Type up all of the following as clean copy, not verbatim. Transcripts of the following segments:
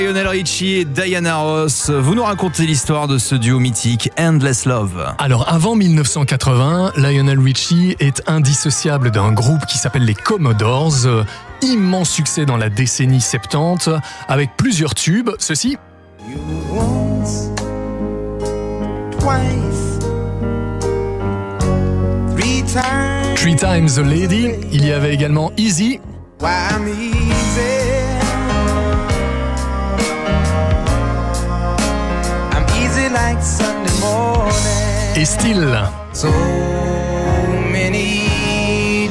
Lionel Richie et Diana Ross, vous nous racontez l'histoire de ce duo mythique Endless Love. Alors avant 1980, Lionel Richie est indissociable d'un groupe qui s'appelle les Commodores. Immense succès dans la décennie 70 avec plusieurs tubes. Ceci. Once, twice, Three Times a Lady. Il y avait également Easy. why I'm easy. I'm easy like Sunday morning. Et Still. So many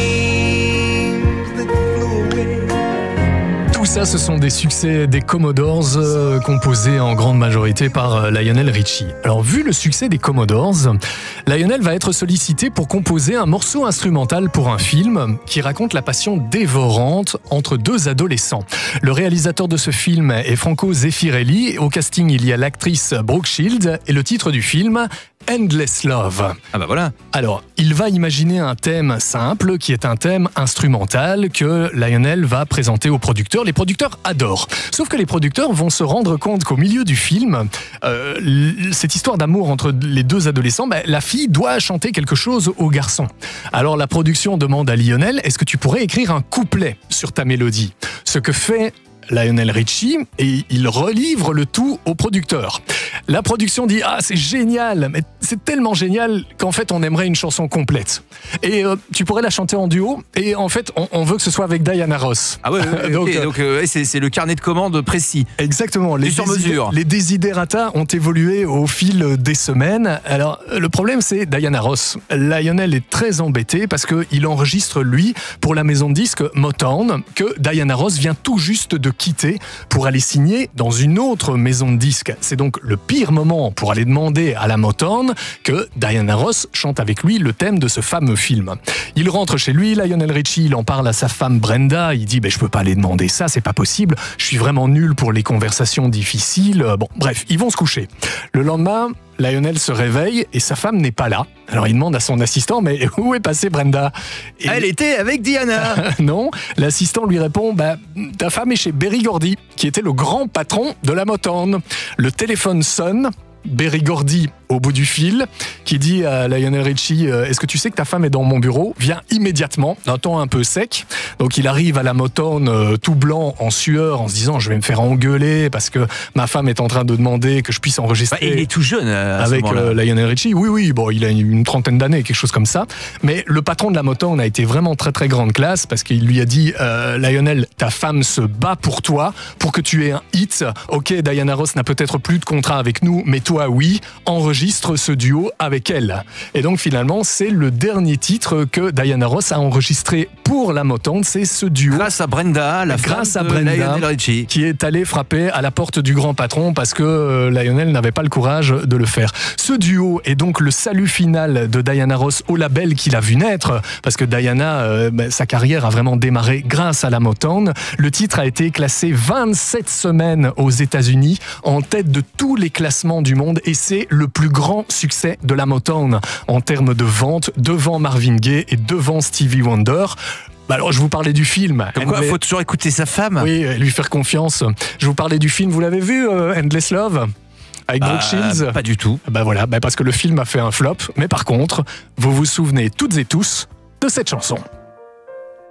dreams that flew away. Tout ça, ce sont des succès des Commodores composés en grande majorité par Lionel Richie. Alors, vu le succès des Commodores, Lionel va être sollicité pour composer un morceau instrumental pour un film qui raconte la passion dévorante entre deux adolescents. Le réalisateur de ce film est Franco Zeffirelli. Au casting, il y a l'actrice Brooke Shields et le titre du film Endless Love. Ah bah voilà. Alors, il va imaginer un thème simple qui est un thème instrumental que Lionel va présenter aux producteurs. Les producteurs adorent. Sauf que les producteurs vont se rendre compte qu'au milieu du film, cette histoire d'amour entre les deux adolescents, la fille doit chanter quelque chose au garçon. Alors la production demande à Lionel, est-ce que tu pourrais écrire un couplet sur ta mélodie ? Ce que fait Lionel Richie, et il relivre le tout au producteur. La production dit « Ah, c'est génial, mais c'est tellement génial qu'en fait, on aimerait une chanson complète. Et tu pourrais la chanter en duo, et en fait, on veut que ce soit avec Diana Ross. » Ah ouais, donc c'est le carnet de commandes précis. Exactement. Les sur-mesure. Les desiderata ont évolué au fil des semaines. Alors, le problème, c'est Diana Ross. Lionel est très embêté parce qu'il enregistre, lui, pour la maison de disques Motown, que Diana Ross vient tout juste de quitter pour aller signer dans une autre maison de disques. C'est donc le pire moment pour aller demander à la Motown que Diana Ross chante avec lui le thème de ce fameux film. Il rentre chez lui, Lionel Richie, il en parle à sa femme Brenda, il dit je peux pas aller demander ça, c'est pas possible, je suis vraiment nul pour les conversations difficiles. Bon, bref, ils vont se coucher. Le lendemain, Lionel se réveille et sa femme n'est pas là. Alors il demande à son assistant, mais où est passée Brenda ? Et Elle était avec Diana. non, l'assistant lui répond, ta femme est chez Berry Gordy, qui était le grand patron de la Motown. Le téléphone sonne, Berry Gordy au bout du fil, qui dit à Lionel Richie, est-ce que tu sais que ta femme est dans mon bureau ? Viens immédiatement, d'un ton un peu sec. Donc il arrive à la Motown tout blanc, en sueur, en se disant je vais me faire engueuler parce que ma femme est en train de demander que je puisse enregistrer. Et il est tout jeune avec Lionel Richie. Oui, bon, il a une trentaine d'années, quelque chose comme ça. Mais le patron de la Motown a été vraiment très très grande classe parce qu'il lui a dit Lionel, ta femme se bat pour toi, pour que tu aies un hit. Ok, Diana Ross n'a peut-être plus de contrat avec nous, mais toi oui, enregistre ce duo avec elle. Et donc finalement, c'est le dernier titre que Diana Ross a enregistré pour la Motown, c'est ce duo. Grâce à Brenda, la femme de Lionel Richie, qui est allée frapper à la porte du grand patron parce que Lionel n'avait pas le courage de le faire. Ce duo est donc le salut final de Diana Ross au label qu'il a vu naître, parce que Diana, sa carrière a vraiment démarré grâce à la Motown. Le titre a été classé 27 semaines aux États-Unis, en tête de tous les classements du monde, et c'est le plus grand succès de la Motown en termes de vente, devant Marvin Gaye et devant Stevie Wonder. Alors, je vous parlais du film. Comme quoi, il faut toujours écouter sa femme. Oui, lui faire confiance. Je vous parlais du film, vous l'avez vu, Endless Love ? Avec Brooke Shields ? Pas du tout. Voilà, parce que le film a fait un flop. Mais par contre, vous vous souvenez toutes et tous de cette chanson.